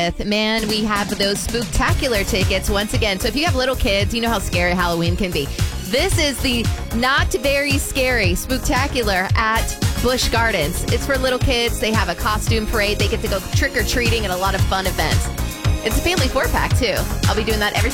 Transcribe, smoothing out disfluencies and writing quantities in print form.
30th, man, we have those spooktacular tickets once again. So if you have little kids, you know how scary Halloween can be. This is the not very scary spooktacular at Busch Gardens. It's for little kids. They have a costume parade. They get to go trick-or-treating and a lot of fun events. It's a family 4-pack, too. I'll be doing that every